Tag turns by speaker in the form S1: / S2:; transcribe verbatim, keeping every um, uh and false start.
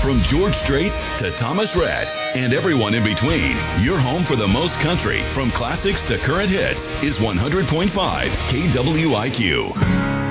S1: From George Strait to Thomas Rhett and everyone in between, your home for the most country, from classics to current hits, is one hundred point five K W I Q.